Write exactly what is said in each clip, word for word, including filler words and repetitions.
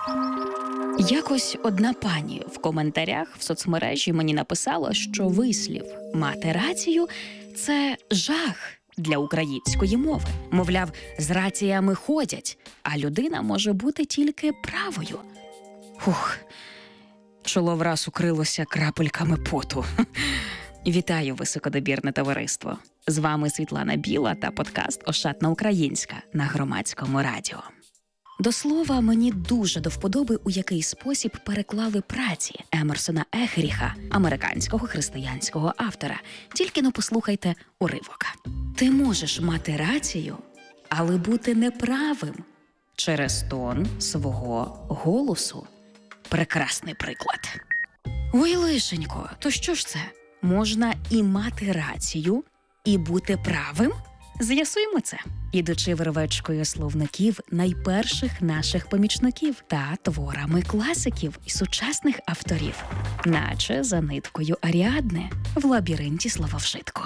Якось одна пані в коментарях в соцмережі мені написала, що вислів «мати рацію» – це жах для української мови. Мовляв, з раціями ходять, а людина може бути тільки правою. Фух, чоло враз укрилося крапельками поту. Вітаю, високодобірне товариство! З вами Світлана Біла та подкаст «Ошатна українська» на Громадському радіо. До слова, мені дуже до вподоби, у який спосіб переклали праці Емерсона Ехеріха, американського християнського автора. Тільки но послухайте уривок. Ти можеш мати рацію, але бути неправим через тон свого голосу. Прекрасний приклад. Ой, лишенько, то що ж це? Можна і мати рацію, і бути правим? З'ясуємо це, ідучи вервечкою словників найперших наших помічників та творами класиків і сучасних авторів, наче за ниткою Аріадни в лабіринті слововжитку.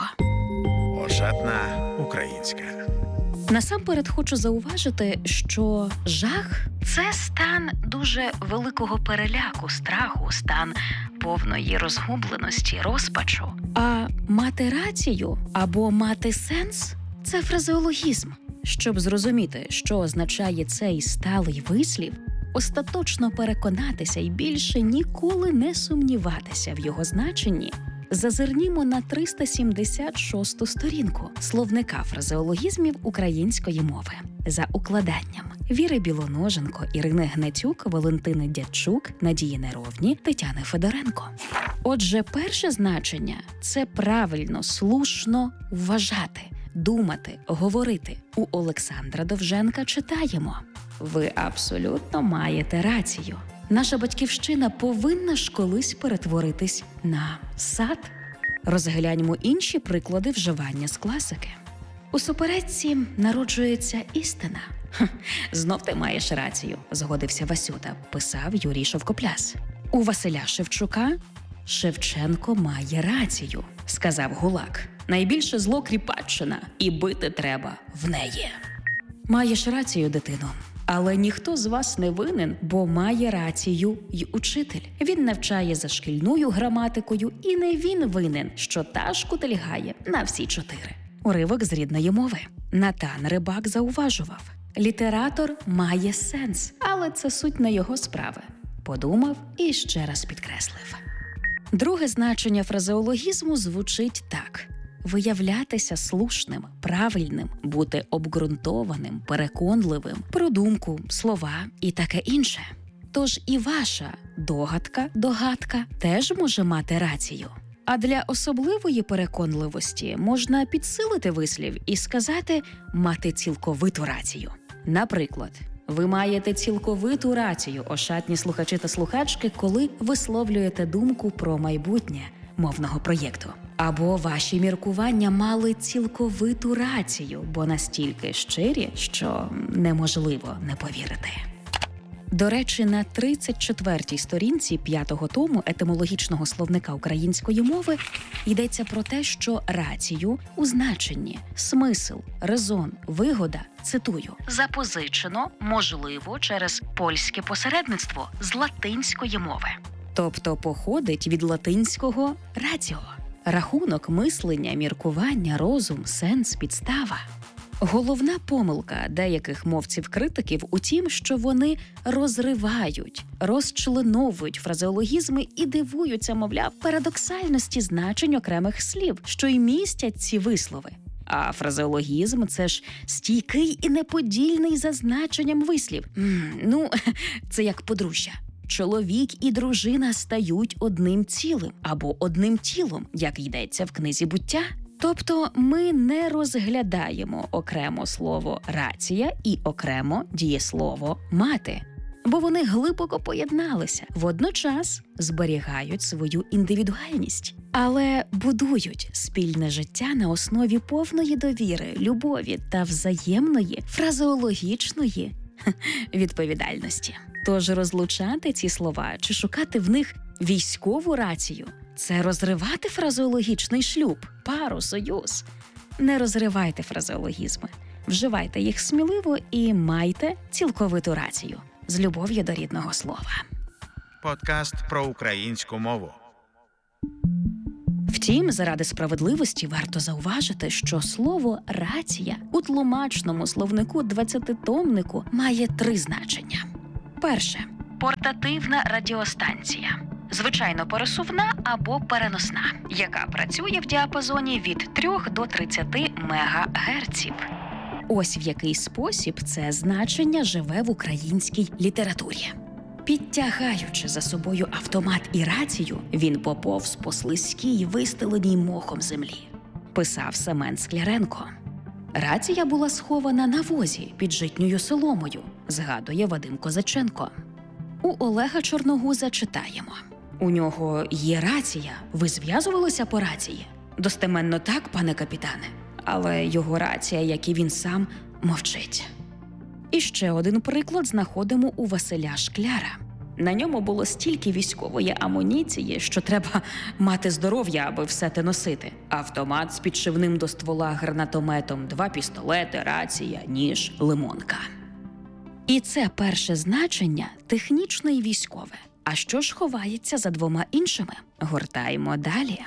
Ошатна українська. Насамперед хочу зауважити, що жах – це стан дуже великого переляку, страху, стан повної розгубленості, розпачу. А мати рацію або мати сенс – це фразеологізм. Щоб зрозуміти, що означає цей сталий вислів, остаточно переконатися і більше ніколи не сумніватися в його значенні, зазирнімо на триста сімдесят шосту сторінку словника фразеологізмів української мови за укладанням Віри Білоноженко, Ірини Гнатюк, Валентини Дячук, Надії Неровні, Тетяни Федоренко. Отже, перше значення – це правильно, слушно вважати, думати, говорити. У Олександра Довженка читаємо: «Ви абсолютно маєте рацію. Наша батьківщина повинна ж колись перетворитись на сад». Розгляньмо інші приклади вживання з класики. «У суперечці народжується істина». Хм, знов ти маєш рацію, згодився Васюта, писав Юрій Шовкопляс. У Василя Шевчука «Шевченко має рацію», сказав Гулак. «Найбільше зло кріпаччина, і бити треба в неї». Маєш рацію, дитино. Але ніхто з вас не винен, бо має рацію й учитель. Він навчає за шкільною граматикою, і не він винен, що та шкутильгає на всі чотири. Уривок з рідної мови. Натан Рибак зауважував: літератор має сенс, але це суть не його справи. Подумав і ще раз підкреслив. Друге значення фразеологізму звучить так: виявлятися слушним, правильним, бути обґрунтованим, переконливим, про думку, слова і таке інше. Тож і ваша догадка, догадка теж може мати рацію. А для особливої переконливості можна підсилити вислів і сказати «мати цілковиту рацію». Наприклад, ви маєте цілковиту рацію, ошатні слухачі та слухачки, коли висловлюєте думку про майбутнє мовного проєкту. Або ваші міркування мали цілковиту рацію, бо настільки щирі, що неможливо не повірити. До речі, на тридцять четвертій сторінці п'ятого тому етимологічного словника української мови йдеться про те, що рацію у значенні смисл, резон, вигода, цитую, запозичено, можливо, через польське посередництво з латинської мови. Тобто походить від латинського «раціо» – рахунок, мислення, міркування, розум, сенс, підстава. Головна помилка деяких мовців-критиків у тім, що вони розривають, розчленовують фразеологізми і дивуються, мовляв, парадоксальності значень окремих слів, що й містять ці вислови. А фразеологізм – це ж стійкий і неподільний за значенням вислів. М, ну, це як подружжя. Чоловік і дружина стають одним цілим або одним тілом, як йдеться в книзі «Буття». Тобто ми не розглядаємо окремо слово «рація» і окремо дієслово «мати», бо вони глибоко поєдналися, водночас зберігають свою індивідуальність, але будують спільне життя на основі повної довіри, любові та взаємної фразеологічної відповідальності. Тож розлучати ці слова чи шукати в них військову рацію – це розривати фразеологічний шлюб, пару, союз. Не розривайте фразеологізми. Вживайте їх сміливо і майте цілковиту рацію. з любов'ю до рідного слова. Подкаст про українську мову. Втім, заради справедливості варто зауважити, що слово «рація» у тлумачному словнику двадцятитомнику має три значення. Перше – портативна радіостанція. Звичайно пересувна або переносна, яка працює в діапазоні від трьох до тридцяти мегагерців. Ось в який спосіб це значення живе в українській літературі. Підтягаючи за собою автомат і рацію, він поповз по слизькій, вистеленій мохом землі. Писав Семен Скляренко. Рація була схована на возі під житньою соломою, згадує Вадим Козаченко. У Олега Чорногуза читаємо. У нього є рація, ви зв'язувалися по рації? Достеменно так, пане капітане. Але його рація, як і він сам, мовчить. І ще один приклад знаходимо у Василя Шкляра. На ньому було стільки військової амуніції, що треба мати здоров'я, аби все те носити. Автомат з підшивним до ствола гранатометом, два пістолети, рація, ніж, лимонка. І це перше значення технічне і військове. А що ж ховається за двома іншими? Гортаємо далі.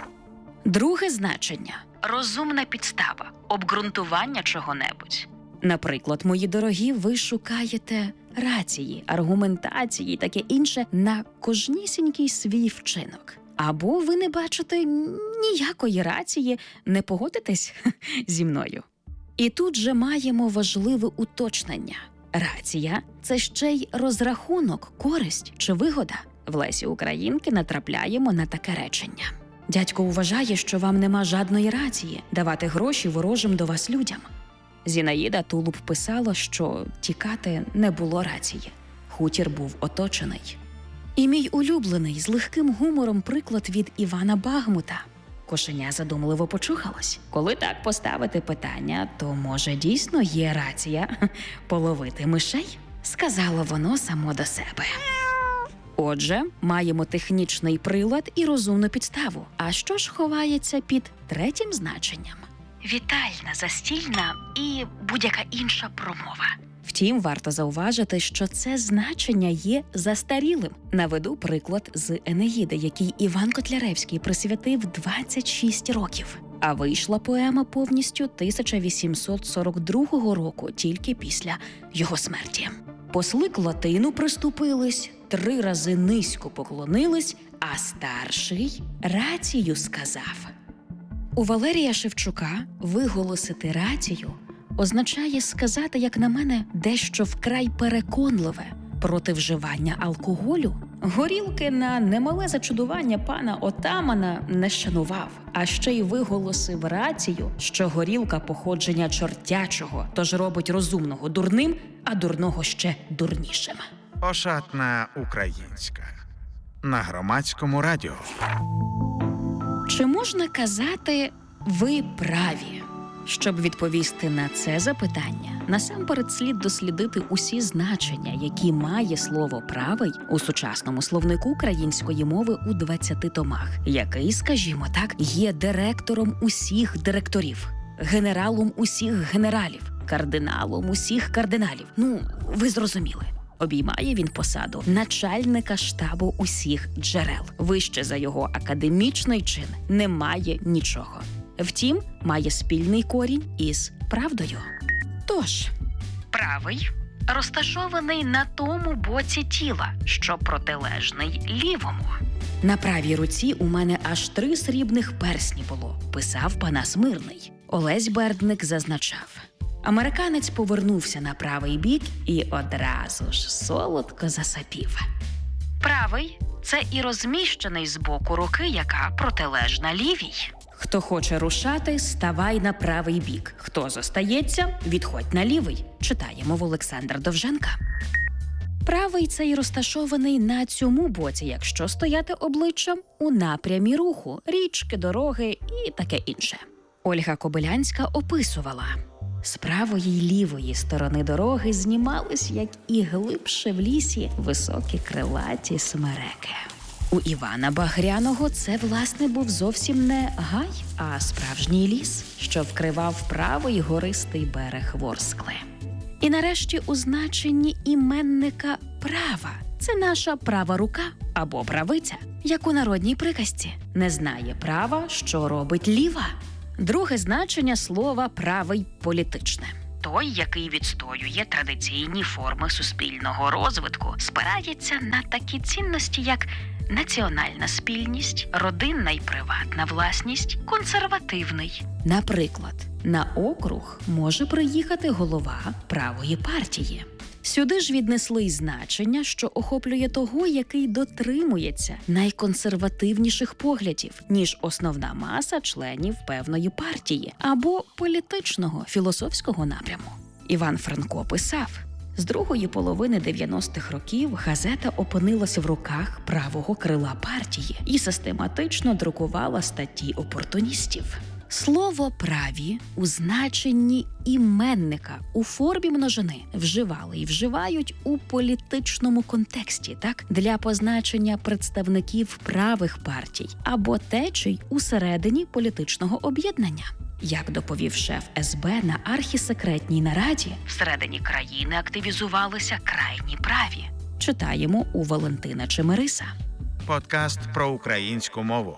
Друге значення – розумна підстава, обґрунтування чого-небудь. Наприклад, мої дорогі, ви шукаєте рації, аргументації, таке інше на кожнісінький свій вчинок. Або ви не бачите ніякої рації, не погодитесь зі мною. І тут же маємо важливе уточнення. Рація – це ще й розрахунок, користь чи вигода. В Лесі Українки натрапляємо на таке речення. Дядько вважає, що вам нема жадної рації давати гроші ворожим до вас людям. Зінаїда Тулуб писала, що тікати не було рації. Хутір був оточений. І мій улюблений з легким гумором приклад від Івана Багмута. Кошеня задумливо почухалось. Коли так поставити питання, то, може, дійсно є рація половити мишей? Сказало воно само до себе. Отже, маємо технічний прилад і розумну підставу. А що ж ховається під третім значенням? Вітальна, застільна і будь-яка інша промова. Втім, варто зауважити, що це значення є застарілим. Наведу приклад з «Енеїди», який Іван Котляревський присвятив двадцять шість років. А вийшла поема повністю тисяча вісімсот сорок другого року, тільки після його смерті. Посли к латину приступились, три рази низько поклонились, а старший рацію сказав. У Валерія Шевчука виголосити рацію означає сказати, як на мене, дещо вкрай переконливе проти вживання алкоголю. Горілки на немале зачудування пана отамана не шанував, а ще й виголосив рацію, що горілка походження чортячого, тож робить розумного дурним, а дурного ще дурнішим. Ошатна українська. На Громадському радіо. Чи можна казати «ви праві»? Щоб відповісти на це запитання, насамперед слід дослідити усі значення, які має слово «правий» у сучасному словнику української мови у двадцяти томах, який, скажімо так, є директором усіх директорів, генералом усіх генералів, кардиналом усіх кардиналів. Ну, ви зрозуміли. Обіймає він посаду начальника штабу усіх джерел. Вище за його академічний чин немає нічого. Втім, має спільний корінь із правдою. Тож, правий розташований на тому боці тіла, що протилежний лівому. На правій руці у мене аж три срібних персні було, писав Панас Мирний. Олесь Бердник зазначав. Американець повернувся на правий бік і одразу ж солодко засапів. Правий – це і розміщений збоку руки, яка протилежна лівій. Хто хоче рушати, ставай на правий бік. Хто зостається, відходь на лівий. Читаємо в Олександра Довженка. Правий – це і розташований на цьому боці, якщо стояти обличчям у напрямі руху, річки, дороги і таке інше. Ольга Кобилянська описувала. З правої й лівої сторони дороги знімались, як і глибше в лісі, високі крилаті смереки. У Івана Багряного це, власне, був зовсім не гай, а справжній ліс, що вкривав правий гористий берег Ворскли. І нарешті у значенні іменника права. Це наша права рука або правиця, як у народній приказці. Не знає права, що робить ліва. Друге значення слова «правий» – політичне. Той, який відстоює традиційні форми суспільного розвитку, спирається на такі цінності, як національна спільність, родинна й приватна власність, консервативний. Наприклад, на округ може приїхати голова правої партії. Сюди ж віднесли й значення, що охоплює того, який дотримується найконсервативніших поглядів, ніж основна маса членів певної партії або політичного філософського напряму. Іван Франко писав: з другої половини дев'яностих років газета опинилася в руках правого крила партії і систематично друкувала статті опортуністів. Слово «праві» у значенні іменника у формі множини вживали і вживають у політичному контексті, так, для позначення представників правих партій або течій усередині політичного об'єднання. Як доповів шеф ес бе на архісекретній нараді, всередині країни активізувалися крайні праві. Читаємо у Валентина Чемериса. Подкаст про українську мову.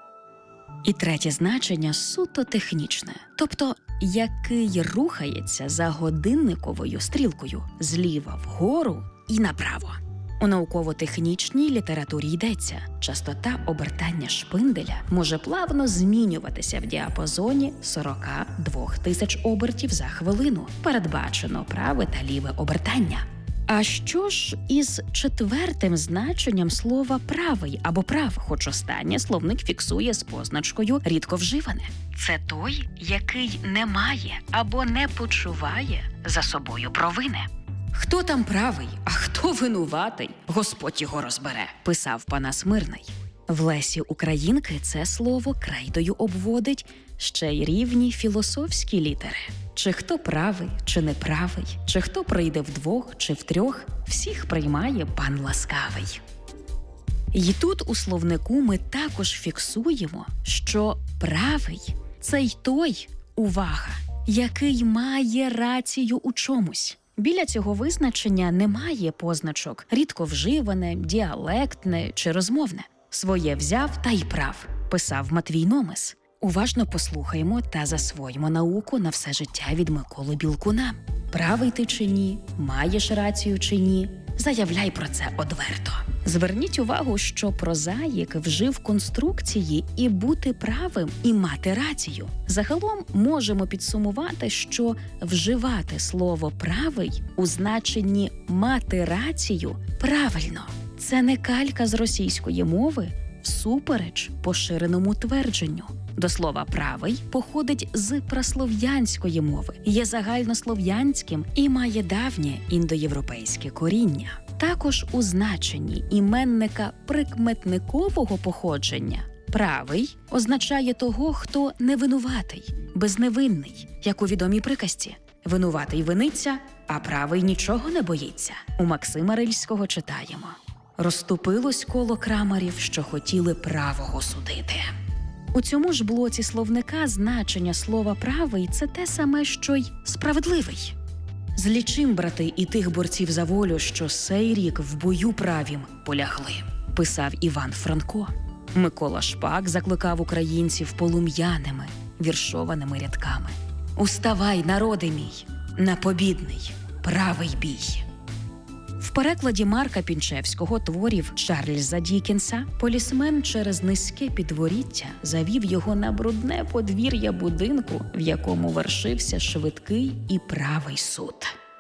І третє значення суто технічне, тобто який рухається за годинниковою стрілкою зліва вгору і направо. У науково-технічній літературі йдеться: частота обертання шпинделя може плавно змінюватися в діапазоні сорок два тисяч обертів за хвилину. Передбачено праве та ліве обертання. А що ж із четвертим значенням слова «правий» або «прав», хоч останнє словник фіксує з позначкою «рідко вживане»? Це той, який не має або не почуває за собою провини. «Хто там правий, а хто винуватий, Господь його розбере», – писав Панас Мирний. В Лесі Українки це слово крейдою обводить ще й рівні філософські літери. Чи хто правий, чи неправий, чи хто прийде вдвох, чи втрьох, всіх приймає пан ласкавий. І тут у словнику ми також фіксуємо, що правий – це й той, увага, який має рацію у чомусь. Біля цього визначення немає позначок рідко вживане, діалектне чи розмовне. Своє взяв та й прав, писав Матвій Номес. Уважно послухаємо та засвоїмо науку на все життя від Миколи Білкуна. Правий ти чи ні? Маєш рацію чи ні? Заявляй про це одверто. Зверніть увагу, що прозаїк вжив конструкції і бути правим, і мати рацію. Загалом можемо підсумувати, що вживати слово «правий» у значенні «мати рацію» правильно. Це не калька з російської мови всупереч поширеному твердженню. До слова «правий» походить з праслов'янської мови, є загальнослов'янським і має давнє індоєвропейське коріння. Також у значенні іменника прикметникового походження «правий» означає того, хто невинуватий, безневинний, як у відомій приказці. Винуватий виниться, а правий нічого не боїться. У Максима Рильського читаємо: «Розступилось коло крамарів, що хотіли правого судити». У цьому ж блоці словника значення слова «правий» – це те саме, що й «справедливий». «Злічим, брати, і тих борців за волю, що сей рік в бою правім полягли», – писав Іван Франко. Микола Шпак закликав українців полум'яними, віршованими рядками: «Уставай, народи мій, на побідний правий бій». В перекладі Марка Пінчевського творів Чарльза Дікенса полісмен через низьке підворіття завів його на брудне подвір'я будинку, в якому вершився швидкий і правий суд.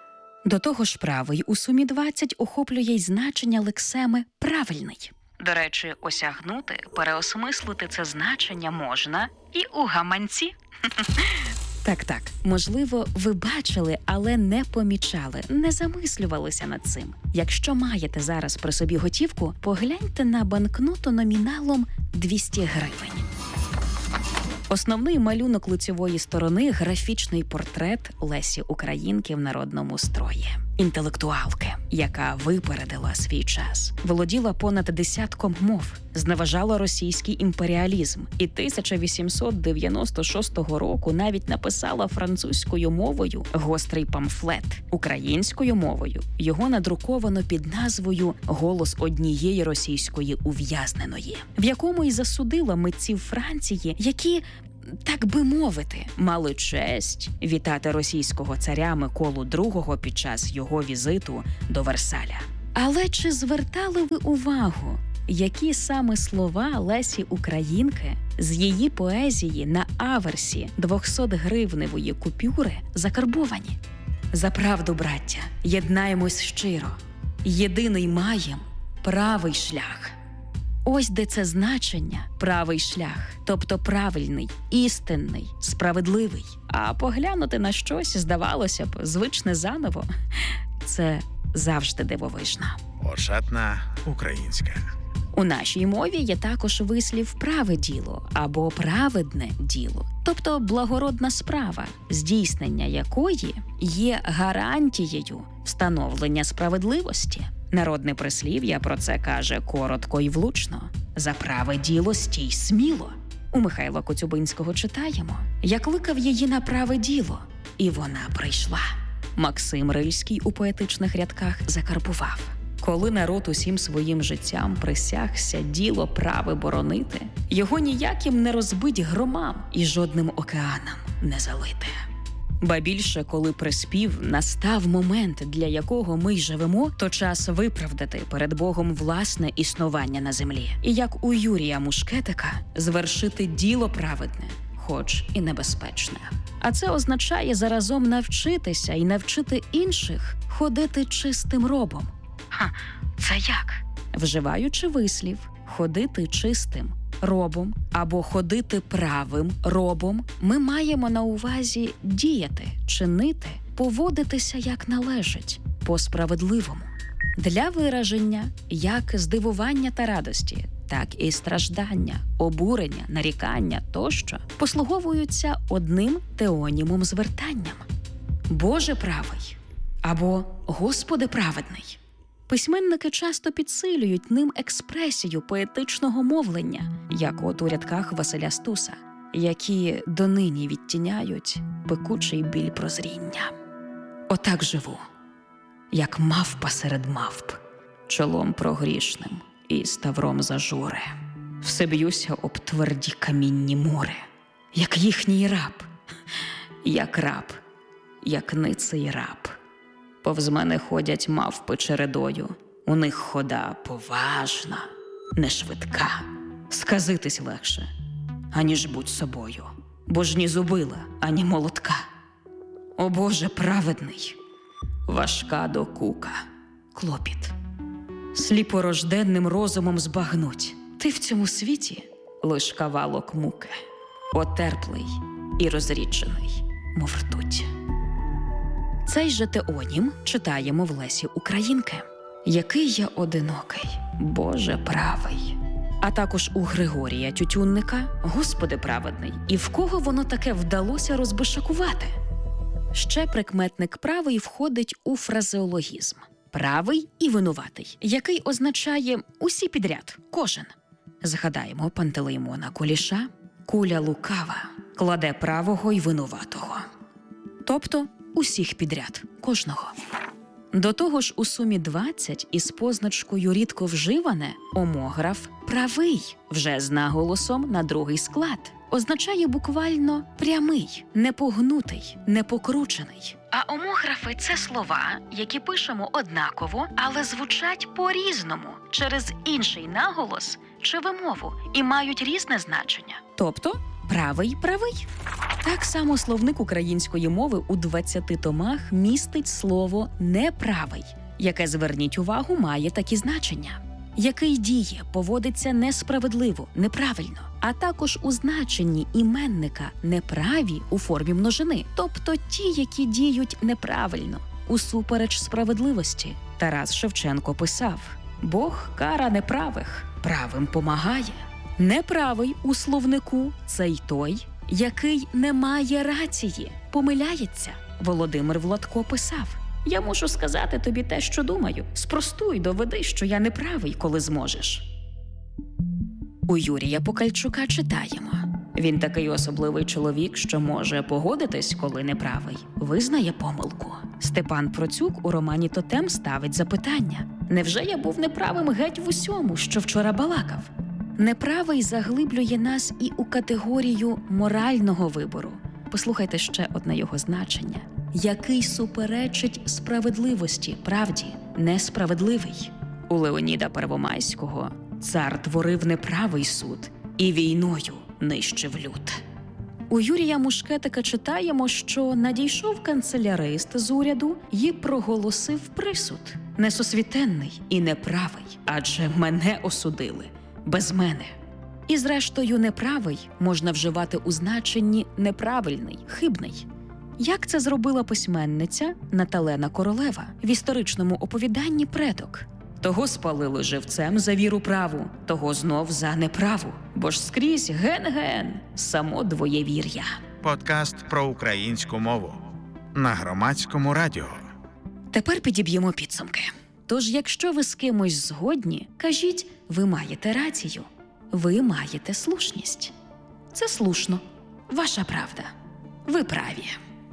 До того ж, правий у сумі двадцять охоплює й значення лексеми «правильний». До речі, осягнути, переосмислити це значення можна і у гаманці. Так-так, можливо, ви бачили, але не помічали, не замислювалися над цим. Якщо маєте зараз при собі готівку, погляньте на банкноту номіналом двісті гривень. Основний малюнок лицьової сторони – графічний портрет Лесі Українки в народному строї. Інтелектуалки. яка випередила свій час, володіла понад десятком мов, зневажала російський імперіалізм і тисяча вісімсот дев'яносто шостого року навіть написала французькою мовою гострий памфлет. Українською мовою його надруковано під назвою «Голос однієї російської ув'язненої», в якому й засудила митців Франції, які, так би мовити, мали честь вітати російського царя Миколу другого під час його візиту до Версаля. Але чи звертали ви увагу, які саме слова Лесі Українки з її поезії на аверсі двохсотгривневої купюри закарбовані? За правду, браття, єднаємось щиро. Єдиний маєм правий шлях. Ось де це значення «правий шлях», тобто правильний, істинний, справедливий. А поглянути на щось, здавалося б, звичне заново – це завжди дивовижно. Ошатна українська. У нашій мові є також вислів «праве діло» або «праведне діло», тобто благородна справа, здійснення якої є гарантією встановлення справедливості. Народне прислів'я про це каже коротко і влучно: «За праве діло стій сміло». У Михайла Коцюбинського читаємо: «Я кликав її на праве діло, і вона прийшла». Максим Рильський у поетичних рядках закарбував: «Коли народ усім своїм життям присягся діло праве боронити, його ніяким не розбить громам і жодним океанам не залити». Ба більше, коли приспів настав момент, для якого ми й живемо, то час виправдати перед Богом власне існування на землі. І як у Юрія Мушкетика, звершити діло праведне, хоч і небезпечне. А це означає заразом навчитися і навчити інших ходити чистим робом. Ха, це як? Вживаючи вислів «ходити чистим робом» або «ходити правим робом», ми маємо на увазі діяти, чинити, поводитися як належить, по-справедливому. Для вираження як здивування та радості, так і страждання, обурення, нарікання тощо послуговуються одним теонімом звертанням – «Боже правий» або «Господи праведний». Письменники часто підсилюють ним експресію поетичного мовлення, як от у рядках Василя Стуса, які донині відтіняють пекучий біль прозріння. «Отак живу, як мавпа серед мавп, чолом прогрішним і ставром зажуре. Все б'юся об тверді камінні мури, як їхній раб, як раб, як ниций раб. Повз мене ходять мавпи чередою, у них хода поважна, не швидка. Сказитись легше, аніж будь собою, бо ж ні зубила, ані молотка. О Боже праведний, важка докука, клопіт. Сліпорожденним розумом збагнуть, ти в цьому світі лиш кавалок муки, отерплий і розрічений, мов ртуть». Цей же теонім читаємо в Лесі Українки: «Який я одинокий, Боже правий». А також у Григорія Тютюнника «Господи праведний». І в кого воно таке вдалося розбишакувати? Ще прикметник «правий» входить у фразеологізм «правий і винуватий», який означає усі підряд, кожен. Згадаємо Пантелеймона Куліша: «Куля лукава кладе правого й винуватого». Тобто усіх підряд, кожного. До того ж, у сумі двадцять із позначкою «рідко вживане» омограф «правий» вже з наголосом на другий склад. Означає буквально «прямий», «непогнутий», «непокручений». А омографи – це слова, які пишемо однаково, але звучать по-різному через інший наголос чи вимову і мають різне значення. Тобто правий – правий. Так само словник української мови у двадцяти томах містить слово «неправий», яке, зверніть увагу, має такі значення: який діє, поводиться несправедливо, неправильно, а також у значенні іменника «неправі» у формі множини, тобто ті, які діють неправильно, усупереч справедливості. Тарас Шевченко писав: «Бог кара неправих, правим помагає». Неправий у словнику – це й той, який не має рації, помиляється. Володимир Владко писав: Я мушу сказати тобі те, що думаю. Спростуй, доведи, що я не правий, коли зможеш. У Юрія Покальчука читаємо. Він такий особливий чоловік, що може погодитись, коли неправий. Визнає помилку. Степан Процюк у романі «Тотем» ставить запитання. Невже я був неправим геть в усьому, що вчора балакав? Неправий заглиблює нас і у категорію морального вибору. Послухайте ще одне його значення. Який суперечить справедливості, правді, несправедливий. У Леоніда Первомайського цар творив неправий суд і війною нищив люд. У Юрія Мушкетика читаємо, що надійшов канцелярист з уряду і проголосив присуд. Несосвітенний і неправий, адже мене осудили. Без мене. І зрештою неправий можна вживати у значенні неправильний, хибний. Як це зробила письменниця Наталена Королева в історичному оповіданні «Предок»? Того спалили живцем за віру праву, того знов за неправу. Бо ж скрізь ген-ген, само двоєвір'я. Подкаст про українську мову на Громадському радіо. Тепер підіб'ємо підсумки. Тож, якщо ви з кимось згодні, кажіть, ви маєте рацію. Ви маєте слушність. Це слушно. Ваша правда. Ви праві.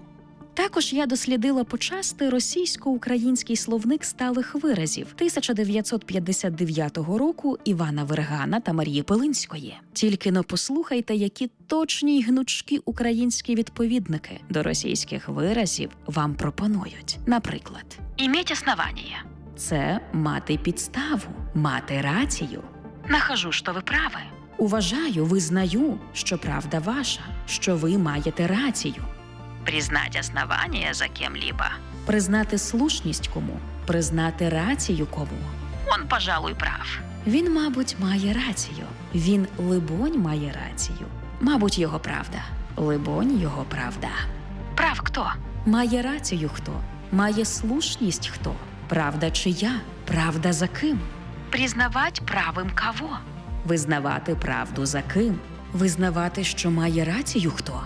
Також я дослідила почасти російсько-український словник сталих виразів тисяча дев'ятсот п'ятдесят дев'ятого року Івана Вергана та Марії Пилинської. Тільки-но послухайте, які точні й гнучкі українські відповідники до російських виразів вам пропонують. Наприклад, «Іметь основання» – це мати підставу, мати рацію. «Нахожу, що ви праві». «Уважаю, визнаю, що правда ваша, що ви маєте рацію». Признать основание за кем-либо. Признати слушність кому, признати рацію кому. Он, пожалуй, прав. Він, мабуть, має рацію. Він, либонь, має рацію. Мабуть, його правда. Либонь, його правда. Прав хто? Має рацію хто? Має слушність хто? Правда чия? Правда за ким? Признавать правим кого? Визнавати правду за ким? Визнавати, що має рацію хто?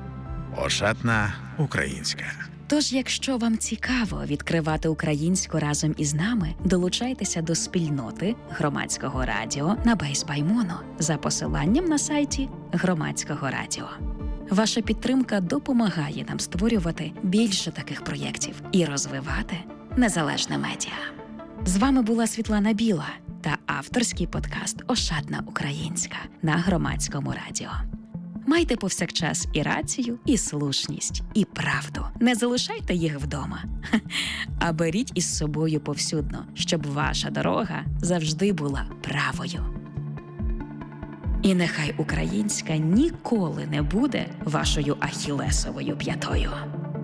Ошатна українська. Тож, якщо вам цікаво відкривати українську разом із нами, долучайтеся до спільноти Громадського радіо на Бейсбаймоно за посиланням на сайті Громадського радіо. Ваша підтримка допомагає нам створювати більше таких проєктів і розвивати незалежне медіа. З вами була Світлана Біла та авторський подкаст «Ошатна українська» на Громадському радіо. Майте повсякчас і рацію, і слушність, і правду. Не залишайте їх вдома, а беріть із собою повсюдно, щоб ваша дорога завжди була правою. І нехай українська ніколи не буде вашою ахілесовою п'ятою.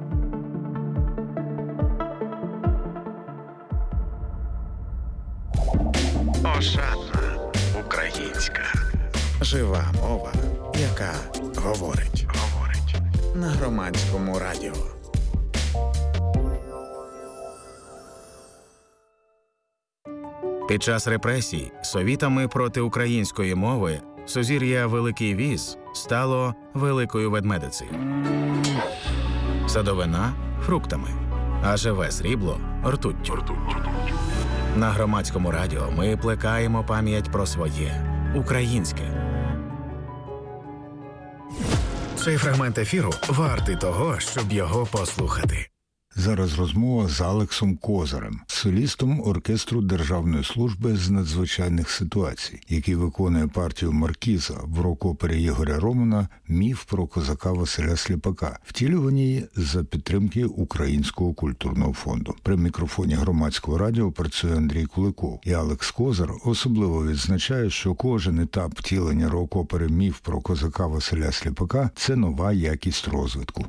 Ошатна українська. Жива мова, яка говорить. Говорить. На Громадському радіо. Під час репресій совітами проти української мови сузір'я Великий Віз стало Великою Ведмедицею. Садовина – фруктами, а живе срібло – ртуттю. На Громадському радіо ми плекаємо пам'ять про своє – українське. Цей фрагмент ефіру вартий того, щоб його послухати. Зараз розмова з Алексом Козарем, солістом оркестру Державної служби з надзвичайних ситуацій, який виконує партію Маркіза в рок-опері Ігоря Романа «Міф про козака Василя Сліпака», втілюваній за підтримки Українського культурного фонду. При мікрофоні Громадського радіо працює Андрій Куликов. І Алекс Козар особливо відзначає, що кожен етап втілення рок-опери «Міф про козака Василя Сліпака» – це нова якість розвитку.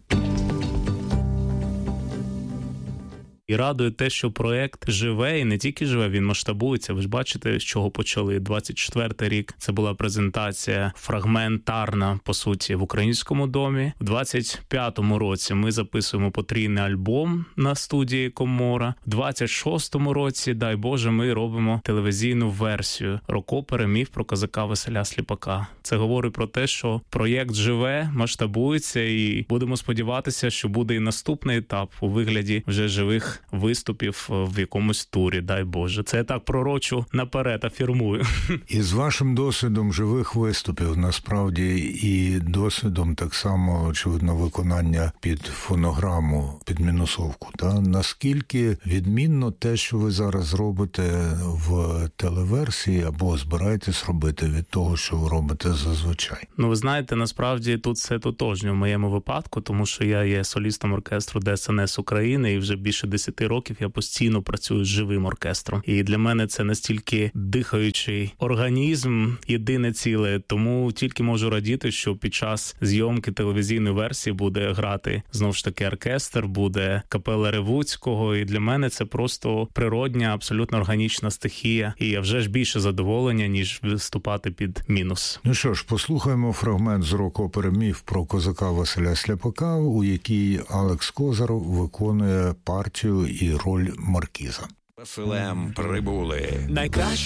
І радує те, що проєкт живе, і не тільки живе, він масштабується. Ви ж бачите, з чого почали. двадцять четвертий рік – це була презентація фрагментарна, по суті, в Українському домі. В двадцять п'ятому році ми записуємо потрійний альбом на студії Комора. В двадцять шостому році, дай Боже, ми робимо телевізійну версію рок-опери «Міф про козака Василя Сліпака». Це говорить про те, що проєкт живе, масштабується, і будемо сподіватися, що буде і наступний етап у вигляді вже живих моїх виступів в якомусь турі, дай Боже. Це я так пророчу наперед, афірмую. І з вашим досвідом живих виступів, насправді, і досвідом так само, очевидно, виконання під фонограму, під мінусовку, та наскільки відмінно те, що ви зараз робите в телеверсії або збираєтесь робити від того, що ви робите зазвичай? Ну, ви знаєте, насправді тут все тотожньо в моєму випадку, тому що я є солістом оркестру Д С Н С України, і вже більше десяти років я постійно працюю з живим оркестром. І для мене це настільки дихаючий організм, єдине ціле, тому тільки можу радіти, що під час зйомки телевізійної версії буде грати, знову ж таки, оркестр, буде капела Ревуцького, і для мене це просто природня, абсолютно органічна стихія, і я вже ж більше задоволення, ніж виступати під мінус. Ну що ж, послухаємо фрагмент з рок-опери «Міф» про козака Василя Сляпака, у якій Алекс Козаров виконує партію і роль маркіза. Василем прибули найкращі